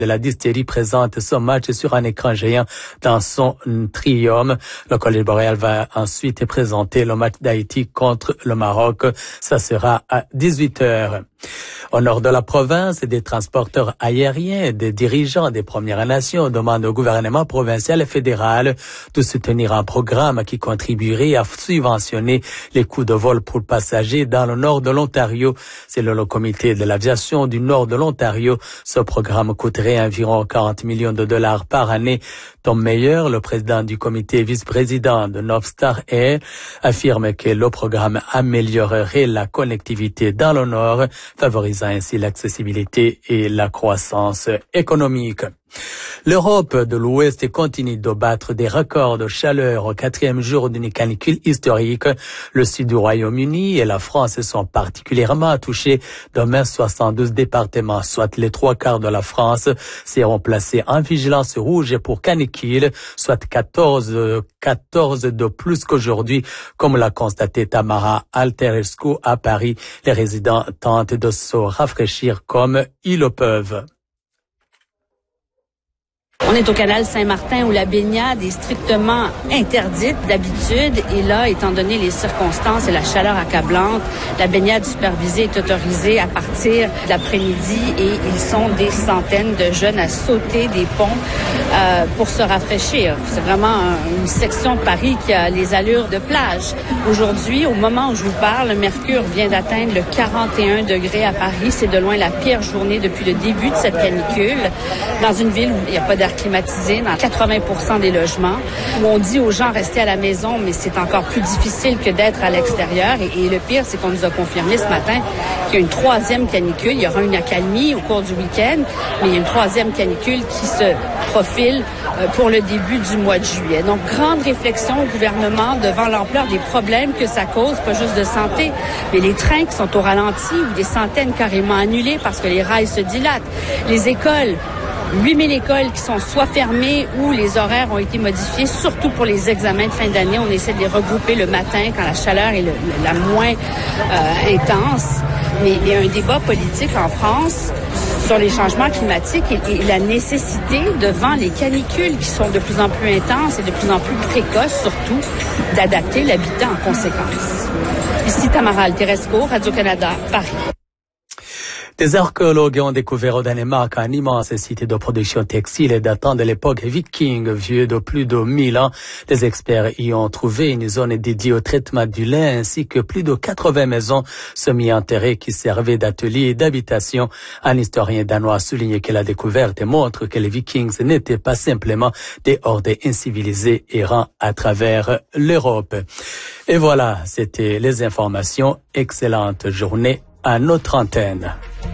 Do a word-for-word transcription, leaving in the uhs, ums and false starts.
de la distillerie présente ce match sur un écran géant dans son triomphe. Le Collège boréal va ensuite présenter le match d'Haïti contre le Maroc. Ça sera à dix-huit heures. Au nord de la province, des transporteurs aériens et des dirigeants des Premières Nations demandent au gouvernement provincial et fédéral de soutenir un programme qui contribuerait à subventionner les coûts de vol pour passagers dans le nord de l'Ontario. C'est le comité de l'aviation du nord de l'Ontario. Ce programme coûterait environ quarante millions de dollars par année. Tom Meyer, le président du comité et vice-président de North Star Air, affirme que le programme améliorerait la connectivité dans le nord, favorisant ainsi l'accessibilité et la croissance économique. L'Europe de l'Ouest continue de battre des records de chaleur au quatrième jour d'une canicule historique. Le sud du Royaume-Uni et la France sont particulièrement touchés. Demain, soixante-douze départements, soit les trois quarts de la France, seront placés en vigilance rouge pour canicule, soit quatorze, quatorze de plus qu'aujourd'hui, comme l'a constaté Tamara Alterescu à Paris. Les résidents tentent de se rafraîchir comme ils le peuvent. On est au canal Saint-Martin où la baignade est strictement interdite d'habitude et là, étant donné les circonstances et la chaleur accablante, la baignade supervisée est autorisée à partir de l'après-midi et ils sont des centaines de jeunes à sauter des ponts euh, pour se rafraîchir. C'est vraiment une section de Paris qui a les allures de plage. Aujourd'hui, au moment où je vous parle, le mercure vient d'atteindre le quarante et un degrés à Paris. C'est de loin la pire journée depuis le début de cette canicule. Dans une ville où il n'y a pas d'air climatisé dans quatre-vingts pour cent des logements, où on dit aux gens rester à la maison, mais c'est encore plus difficile que d'être à l'extérieur. Et, et le pire, c'est qu'on nous a confirmé ce matin qu'il y a une troisième canicule. Il y aura une accalmie au cours du week-end, mais il y a une troisième canicule qui se profile euh, pour le début du mois de juillet. Donc, grande réflexion au gouvernement devant l'ampleur des problèmes que ça cause, pas juste de santé, mais les trains qui sont au ralenti ou des centaines carrément annulés parce que les rails se dilatent. Les écoles, huit mille écoles qui sont soit fermées ou les horaires ont été modifiés, surtout pour les examens de fin d'année. On essaie de les regrouper le matin quand la chaleur est le, la moins euh, intense. Mais il y a un débat politique en France sur les changements climatiques et, et la nécessité, devant les canicules qui sont de plus en plus intenses et de plus en plus précoces, surtout, d'adapter l'habitat en conséquence. Ici Tamara Alterescu, Radio-Canada, Paris. Des archéologues ont découvert au Danemark un immense site de production textile datant de l'époque viking, vieux de plus de mille ans. Les experts y ont trouvé une zone dédiée au traitement du lin ainsi que plus de quatre-vingts maisons semi-enterrées qui servaient d'atelier et d'habitation. Un historien danois a souligné que la découverte montre que les vikings n'étaient pas simplement des hordes incivilisées errant à travers l'Europe. Et voilà, c'était les informations. Excellente journée à notre antenne.